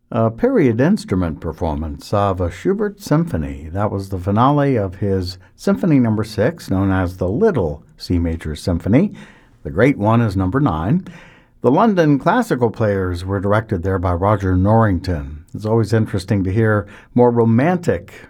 A period instrument performance of a Schubert symphony. That was the finale of his Symphony No. 6, known as the Little C Major Symphony. The Great One is No. 9. The London Classical Players were directed there by Roger Norrington. It's always interesting to hear more romantic